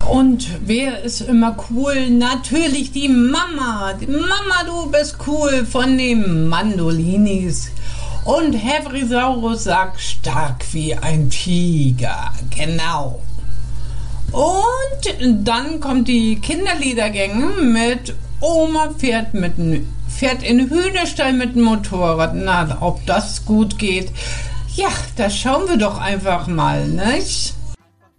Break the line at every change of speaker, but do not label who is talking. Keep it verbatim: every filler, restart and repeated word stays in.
Und wer ist immer cool? Natürlich die Mama. Die Mama, du bist cool von den Mandolinis. Und Heavrisaurus sagt stark wie ein Tiger. Genau. Und dann kommt die Kinderliedergänge mit Oma fährt, mit, fährt in den Hühnerstall mit dem Motorrad. Na, ob das gut geht? Ja, das schauen wir doch einfach mal, nicht?